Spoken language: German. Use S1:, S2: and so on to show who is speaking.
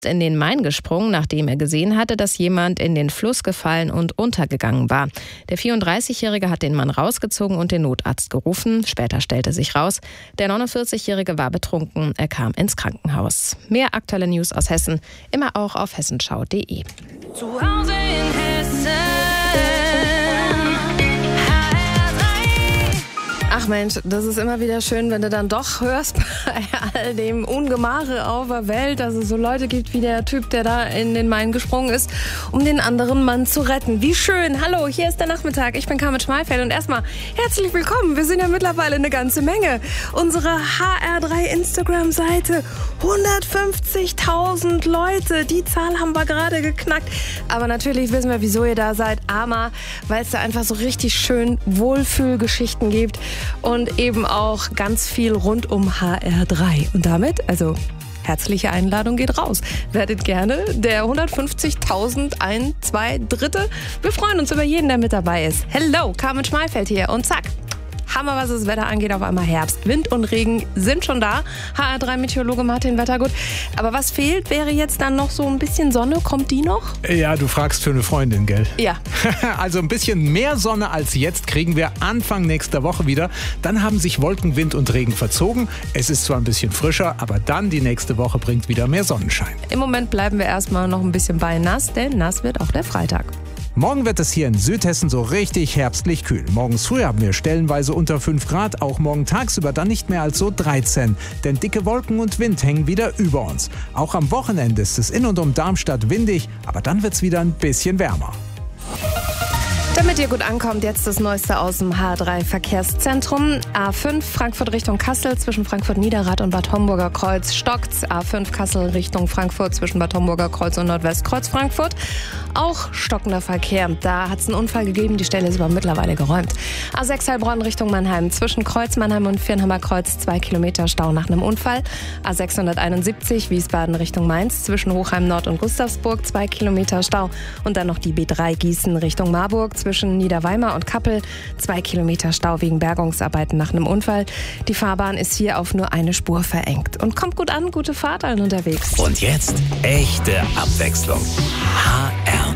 S1: in den Main gesprungen, nachdem er gesehen hatte, dass jemand in den Fluss gefallen und untergegangen war. Der 34-Jährige hat den Mann rausgezogen und den Notarzt gerufen. Später stellte sich raus, der 49-Jährige war betrunken. Er kam ins Krankenhaus. Mehr aktuelle News aus Hessen, immer auch auf hessenschau.de.
S2: Zu Hause in Hessen.
S3: Ach Mensch, das ist immer wieder schön, wenn du dann doch hörst bei all dem Ungemache auf der Welt, dass es so Leute gibt wie der Typ, der da in den Main gesprungen ist, um den anderen Mann zu retten. Wie schön. Hallo, hier ist der Nachmittag. Ich bin Carmen Schmalfeld und erstmal herzlich willkommen. Wir sind ja mittlerweile eine ganze Menge. Unsere HR3 Instagram-Seite, 150.000 Leute. Die Zahl haben wir gerade geknackt. Aber natürlich wissen wir, wieso ihr da seid. Armer, weil es da einfach so richtig schön Wohlfühlgeschichten gibt. Und eben auch ganz viel rund um HR3. Und damit, also herzliche Einladung geht raus. Werdet gerne der 150.000 ein, zwei Dritte. Wir freuen uns über jeden, der mit dabei ist. Hello, Carmen Schmalfeld hier und zack. Hammer, was das Wetter angeht, auf einmal Herbst. Wind und Regen sind schon da. HR3-Meteorologe Martin Wettergut. Aber was fehlt, wäre jetzt dann noch so ein bisschen Sonne. Kommt die noch?
S4: Ja, du fragst für eine Freundin, gell?
S3: Ja.
S4: Also ein bisschen mehr Sonne als jetzt kriegen wir Anfang nächster Woche wieder. Dann haben sich Wolken, Wind und Regen verzogen. Es ist zwar ein bisschen frischer, aber dann die nächste Woche bringt wieder mehr Sonnenschein.
S3: Im Moment bleiben wir erstmal noch ein bisschen bei nass, denn nass wird auch der Freitag.
S4: Morgen wird es hier in Südhessen so richtig herbstlich kühl. Morgens früh haben wir stellenweise unter 5 Grad, auch morgen tagsüber dann nicht mehr als so 13. Denn dicke Wolken und Wind hängen wieder über uns. Auch am Wochenende ist es in und um Darmstadt windig, aber dann wird es wieder ein bisschen wärmer.
S3: Damit ihr gut ankommt, jetzt das Neueste aus dem H3-Verkehrszentrum. A5 Frankfurt Richtung Kassel zwischen Frankfurt-Niederrad und Bad Homburger Kreuz stockt's. A5 Kassel Richtung Frankfurt zwischen Bad Homburger Kreuz und Nordwestkreuz Frankfurt. Auch stockender Verkehr. Da hat es einen Unfall gegeben, die Stelle ist aber mittlerweile geräumt. A6 Heilbronn Richtung Mannheim zwischen Kreuz Mannheim und Viernhammer Kreuz 2 Kilometer Stau nach einem Unfall. A671 Wiesbaden Richtung Mainz zwischen Hochheim Nord und Gustavsburg 2 Kilometer Stau. Und dann noch die B3 Gießen Richtung Marburg zwischen Niederweimar und Kappel 2 Kilometer Stau wegen Bergungsarbeiten nach einem Unfall. Die Fahrbahn ist hier auf nur eine Spur verengt. Und kommt gut an, gute Fahrt allen unterwegs.
S5: Und jetzt echte Abwechslung. HR